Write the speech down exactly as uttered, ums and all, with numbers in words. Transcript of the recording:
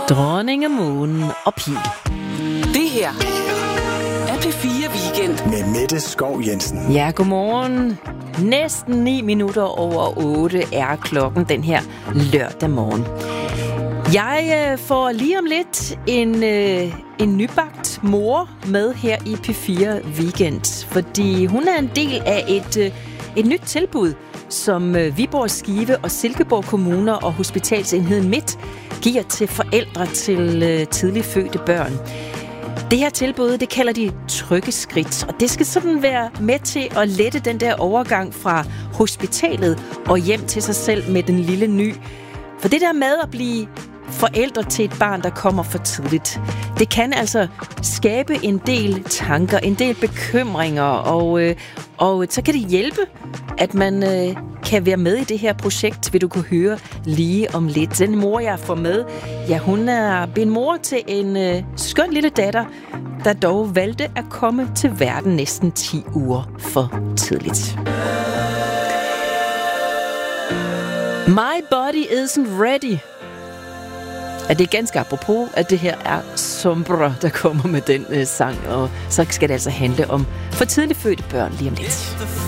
Dronningemånen og Pil. Det her er P fire Weekend med Mette Skov Jensen. Ja, godmorgen. Næsten ni minutter over otte er klokken den her lørdag morgen. Jeg øh, får lige om lidt en, øh, en nybagt mor med her i P fire Weekend, fordi hun er en del af et, øh, et nyt tilbud, som øh, Viborg, Skive og Silkeborg Kommuner og Hospitalsenheden Midt giver til forældre til øh, tidligt fødte børn. Det her tilbud, det kalder de trygge skridt, og det skal sådan være med til at lette den der overgang fra hospitalet og hjem til sig selv med den lille ny. For det der med at blive forældre til et barn, der kommer for tidligt, det kan altså skabe en del tanker, en del bekymringer, og, øh, og så kan det hjælpe, at man øh, kan være med i det her projekt, vil du kunne høre lige om lidt. Den mor, jeg får med, ja, hun er blevet mor til en øh, skøn lille datter, der dog valgte at komme til verden næsten ti uger for tidligt. My body isn't ready. At det er ganske apropos, at det her er Sombra, der kommer med den øh, sang, og så skal det altså handle om for tidligt fødte børn lige om lidt.